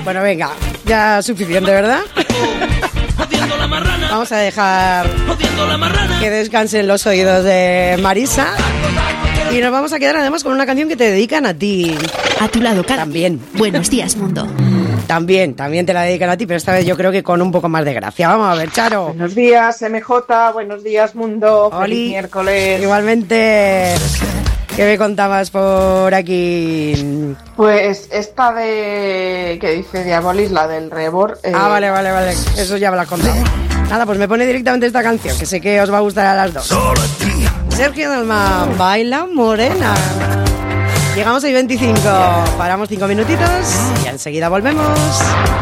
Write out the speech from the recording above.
Bueno, venga, ya suficiente, ¿verdad? Vamos a dejar que descansen los oídos de Marisa. Y nos vamos a quedar además con una canción que te dedican a ti. A tu lado, Cara. También. Buenos días, mundo. También te la dedican a ti, pero esta vez yo creo que con un poco más de gracia. Vamos a ver, Charo. Buenos días, MJ. Buenos días, mundo. Feliz miércoles. Igualmente. ¿Qué me contabas por aquí? Pues esta de... que dice Diabolis, la del Rebor. Vale. Eso ya me lo has contado. Nada, pues me pone directamente esta canción, que sé que os va a gustar a las dos. Sergio Dalma, Baila Morena. Llegamos a 25, paramos 5 minutitos y enseguida volvemos.